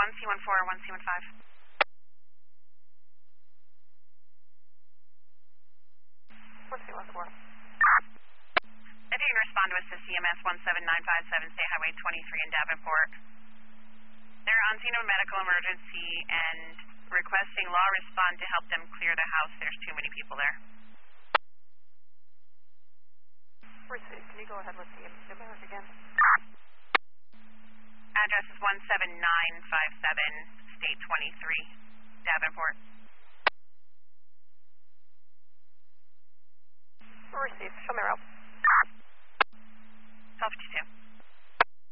1C14, 1C15. If you can respond to us to CMS 17957, State Highway 23 in Davenport. They're on scene of a medical emergency and requesting law respond to help them clear the house. There's too many people there. Received. Can you go ahead with the image again? Address is 17957, State 23, Davenport. Received. Show me route. 1252.